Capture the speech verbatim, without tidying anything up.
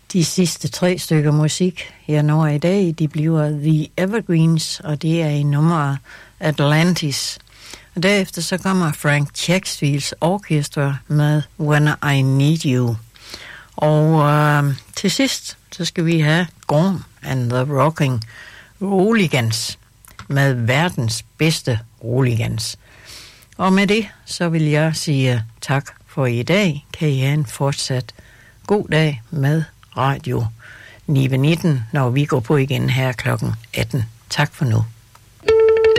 De sidste tre stykker musik, jeg når i dag, de bliver The Evergreens, og det er i nummeret Atlantis. Og derefter så kommer Frank Chaksfields orkester med When I Need You. Og øh, til sidst, så skal vi have Gorm and the Rocking Hooligans med verdens bedste hooligans. Og med det, så vil jeg sige tak for i dag. Kan I have en fortsat god dag med Radio Nive nitten, når vi går på igen her klokken atten. Tak for nu.